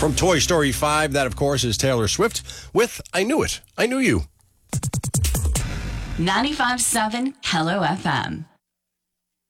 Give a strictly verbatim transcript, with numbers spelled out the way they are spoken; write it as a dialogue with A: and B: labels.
A: From Toy Story five, that, of course, is Taylor Swift with I Knew It. I Knew You.
B: ninety-five point seven Hello F M.